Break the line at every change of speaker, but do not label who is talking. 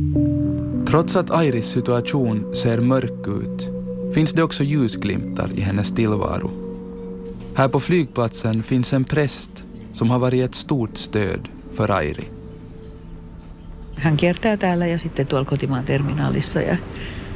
Trots att Airis situation ser mörk ut finns det också ljusglimtar i hennes tillvaro. Här på flygplatsen finns en präst som har varit ett stort stöd för Airi.
Hän kiertää täällä ja sitten tuolla kotimaan terminaalissa ja